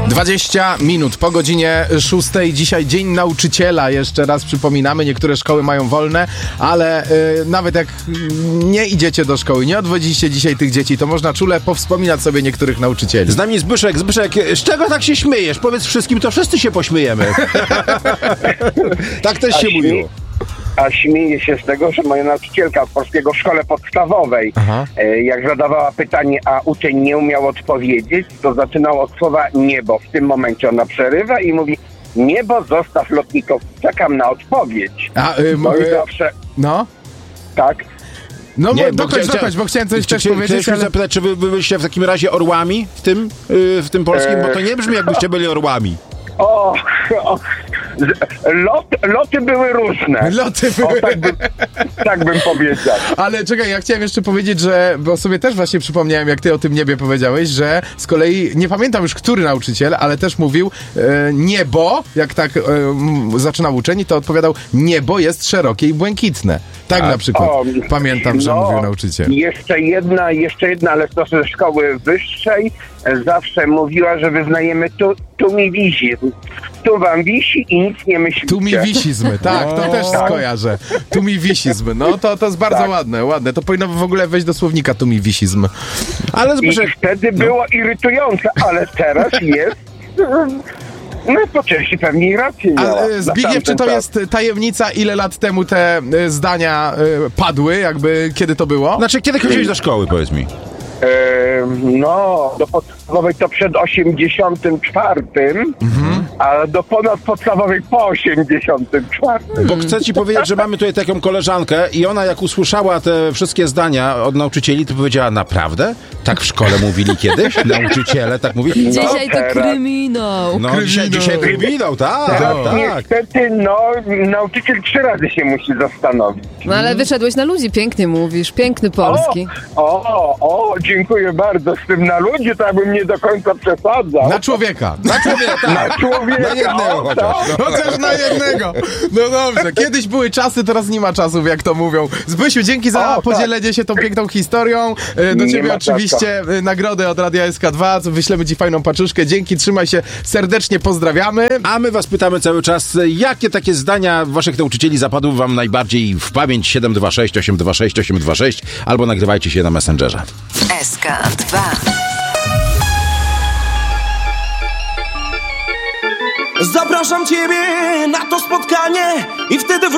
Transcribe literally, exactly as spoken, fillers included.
dwadzieścia minut po godzinie szóstej. Dzisiaj Dzień Nauczyciela. Jeszcze raz przypominamy, niektóre szkoły mają wolne, ale y, nawet jak nie idziecie do szkoły, nie odwodzicie dzisiaj tych dzieci, to można czule powspominać sobie niektórych nauczycieli. Z nami Zbyszek. Zbyszek, z czego tak się śmiejesz? Powiedz wszystkim, to wszyscy się pośmiejemy. Tak też się A mówiło. A śmieję się z tego, że moja nauczycielka z polskiego w szkole podstawowej, Aha. e, jak zadawała pytanie, a uczeń nie umiał odpowiedzieć, to zaczynał od słowa niebo. W tym momencie ona przerywa i mówi: niebo, zostaw lotników, czekam na odpowiedź. A, y, No i y, zawsze, no? tak. No, Nie, bo, bo dokończ, chcia- dokończ, bo chciałem coś Czy, też czy, powiedzieć, chcieliśmy ale... zapytać, czy wy, wy byliście w takim razie orłami w tym, yy, w tym polskim? Bo to nie brzmi, jakbyście byli orłami. O, o z- lot, loty były różne. Loty były... O, tak, bym, tak bym powiedział. Ale czekaj, ja chciałem jeszcze powiedzieć, że, bo sobie też właśnie przypomniałem, jak ty o tym niebie powiedziałeś, że z kolei, nie pamiętam już, który nauczyciel, ale też mówił e, niebo, jak tak e, m, zaczynał uczeń, to odpowiadał: niebo jest szerokie i błękitne. Tak na przykład O, pamiętam, że no, mówił nauczyciel. Jeszcze jedna, jeszcze jedna, ale to ze szkoły wyższej e, zawsze mówiła, że wyznajemy tu, tu mi wisi. Tu wam wisi i nic nie myślicie. Tu mi wisizmy, tak, to O, też tak. skojarzę. Tu mi wisizmy, no to, to jest bardzo Tak. ładne, ładne. To powinno w ogóle wejść do słownika tu mi wisizm. Ale I Zbyszek, wtedy było irytujące, ale teraz jest... No po części pewnie i rację A miała. e, na Zbigniew, tamten czy to czas. jest tajemnica, ile lat temu te e, zdania e, padły, jakby kiedy to było? znaczy kiedy chodziłeś do szkoły, powiedz mi? E, no, do podstawowej to przed osiemdziesiątym czwartym, a do ponadpodstawowej po osiemdziesiątym czwartym. Bo chcę ci powiedzieć, że mamy tutaj taką koleżankę i ona jak usłyszała te wszystkie zdania od nauczycieli, to powiedziała: naprawdę? Tak w szkole mówili kiedyś? Nauczyciele tak mówili? Dzisiaj to teraz. kryminał. No, Kryminał. dzisiaj, dzisiaj kryminał, tak, Teraz tak. niestety, no, nauczyciel trzy razy się musi zastanowić. No ale wyszedłeś na ludzi, pięknie mówisz, piękny polski. O, o, o, dziękuję bardzo. Z tym na ludzi to ja bym nie do końca przesadzał. Na człowieka. Na człowieka, Na tak. człowieka. Na jednego o, chociaż. tak. Chociaż na jednego. No dobrze, kiedyś były czasy, teraz nie ma czasów, jak to mówią. Zbysiu, dzięki za O, tak. podzielenie się tą piękną historią. E, Do Nie ciebie ma oczywiście e, nagrodę od Radia S K dwa, co wyślemy ci fajną paczuszkę. Dzięki, trzymaj się, serdecznie pozdrawiamy. A my was pytamy cały czas, jakie takie zdania waszych nauczycieli zapadły wam najbardziej w pamięć? siedem dwa sześć osiem dwa sześć osiem dwa sześć albo nagrywajcie się na Messengerze. S K dwa. Zapraszam ciebie na to spotkanie i wtedy